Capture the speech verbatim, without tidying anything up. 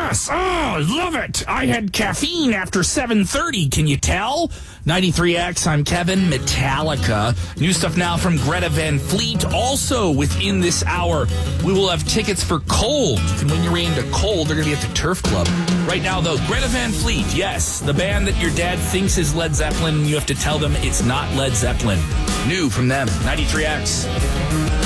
Yes. Oh, love it. I had caffeine after seven thirty. Can you tell? ninety-three X, I'm Kevin. Metallica. New stuff now from Greta Van Fleet. Also within this hour, we will have tickets for Cold. You can win your way into Cold. They're going to be at the Turf Club. Right now, though, Greta Van Fleet. Yes, the band that your dad thinks is Led Zeppelin. You have to tell them it's not Led Zeppelin. New from them. ninety-three X.